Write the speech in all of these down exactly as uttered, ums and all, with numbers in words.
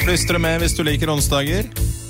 Plystre med hvis du liker onsdager.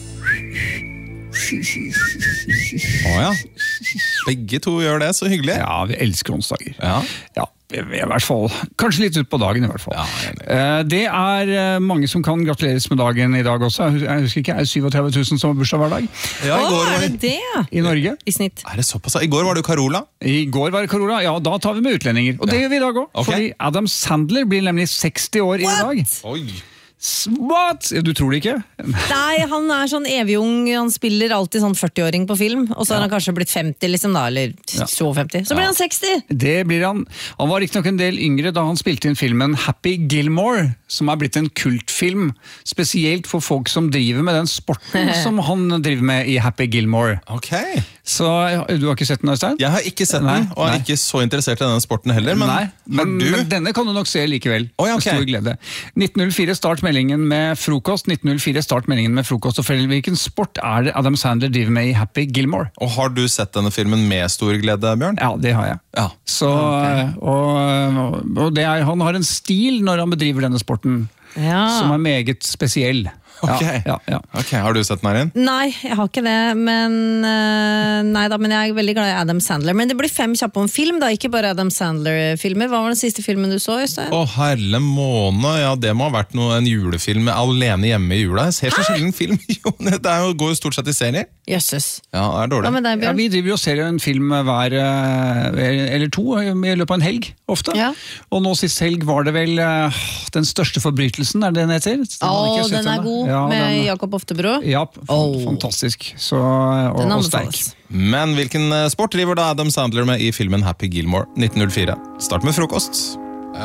Åja, begge to gjør det, så hyggelig. Ja, vi elsker onsdager. Ja. Ja, i hvert fall. Kanskje litt ut på dagen i hvert fall. Ja, jeg er enig. Eh, Det er mange som kan gratuleres med dagen i dag også. Jeg husker ikke, er det syttitre tusen som har bursdag hver dag Ja, i Å, går var er det... det det? i Norge? I snitt. Er det såpass? I går var det jo Carola. I går var det korona, ja, da tar vi med utlendinger. Og det gjør vi i dag også. Ok. Fordi Adam Sandler blir nemlig seksti år i dag. Oi. S- What? Du tror det ikke? Nei, han er sånn evig ung. Han spiller alltid sånn førti-åring på film. Og så har han kanskje blitt femti, liksom da, eller femtisju. Så blir han seksti! Det blir han. Han var ikke nok en del yngre da han spilte inn filmen Happy Gilmore, som er blitt en kultfilm, spesielt for folk som driver med den sporten som han driver med i Happy Gilmore. Ok. Så du har ikke sett den, Øystein? Jeg har ikke sett Nei, den, og er nei. ikke så interessert i denne sporten heller, men Nei, men, har du... men denne kan du nok se likevel. Å, ja, ok. Med stor glede. nitten null fire start meldingen med frokost. nitten null fire start meldingen med frokost. Og fortell hvilken sport er det Adam Sandler driver med i Happy Gilmore? Og har du sett denne filmen med stor glede, Bjørn? Ja, det har jeg. Ja. Så, og, og det er, han har en stil når han bedriver denne sporten, Ja. som er meget spesiell. Ok. Ja, ja, ja. Ok, har du sett den her igjen? Nei, jeg har ikke det, men eh, Nei da, men jeg er veldig glad i Adam Sandler. Men det blir fem kjappe om film, da, ikke bare Adam Sandler-filmer. Hva var den siste filmen du så, Øystein? Å, herle måne, ja, det må ha vært noe, en julefilm med Alene hjemme i jula. Jeg ser så sjelden film, jo, det er jo, går jo stort sett i serier. Jøsses. Ja, det er dårlig. Hva med deg, Ja, Bjørn? vi driver jo og ser en film hver eh, eller to i løpet av en helg, ofte. Ja. Og nå sist helg var det vel eh, Den største forbrytelsen, er det den heter? Den har Å, jeg ikke sett den er ennå. god, Ja, med den- Jakob Oftebro. Ja, f- Åh. fantastisk. Så, og, Den og sterk. anbefales. Men hvilken eh, sport driver da Adam Sandler med i filmen Happy Gilmore nitten null fire? Start med frokost.